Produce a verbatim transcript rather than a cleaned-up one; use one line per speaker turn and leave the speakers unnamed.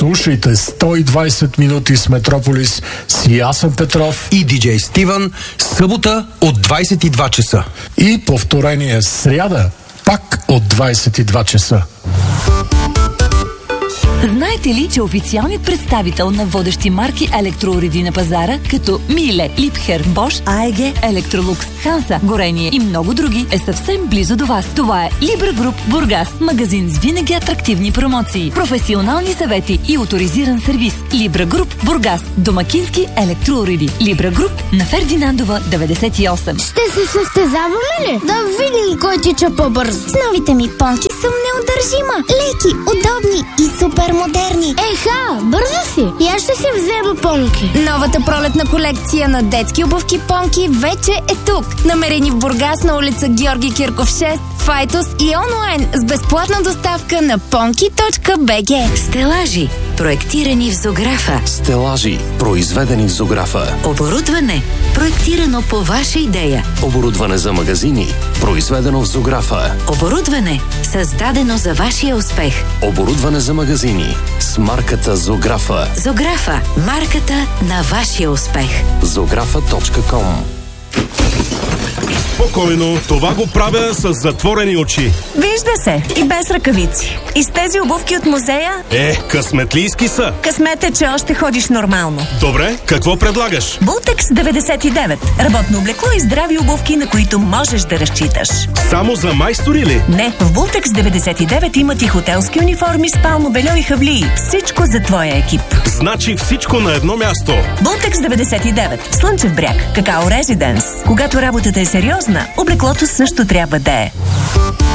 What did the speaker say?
Слушайте сто и двайсет минути с Метрополис с Ясен Петров
и диджей Стивън, събота от двайсет и два часа.
И повторение сряда, пак от двайсет и два часа.
Знаете ли, че официалният представител на водещи марки електроуреди на пазара, като Миле, Липхер, Бош, АЕГ, Електролукс, Ханса, Горение и много други, е съвсем близо до вас. Това е Либра Груп Бургас, магазин с винаги атрактивни промоции, професионални съвети и оторизиран сервис. Либра Груп Бургас, домакински електроуреди. Либра Груп на Фердинандова деветдесет и осем.
Ще се състезаваме ли? Да видим кой тича по-бързо.
С новите ми понки съм неудържима. Леки, удобни и супер модерни.
Еха, бързо си. И аз ще си взема понки.
Новата пролетна колекция на детски обувки понки вече е тук. Намерени в Бургас на улица Георги Кирков шест, Файтус и онлайн с безплатна доставка на понки точка би джи.
Стелажи, проектирани в Зографа.
Стелажи, произведени в Зографа.
Оборудване, проектирано по ваша идея.
Оборудване за магазини, произведено в Зографа.
Оборудване, създадено за вашия успех.
Оборудване за магазини с марката Зографа.
Зографа, марката на вашия успех.
зографа точка ком.
Спокойно, това го правя с затворени очи.
Вижда се, и без ръкавици. И с тези обувки от музея?
Е, късметлийски са.
Късмет е, че още ходиш нормално.
Добре, какво предлагаш?
Бултекс деветдесет и девет. Работно облекло и здрави обувки, на които можеш да разчиташ.
Само за майстори ли?
Не, в Бултекс деветдесет и девет имат и хотелски униформи, спално бельо и хавлии. Всичко за твоя екип.
Значи всичко на едно място.
Бултекс деветдесет и девет. Слънчев бряг. Какао Резиденс. Когато работата е сериозна, облеклото също трябва да е.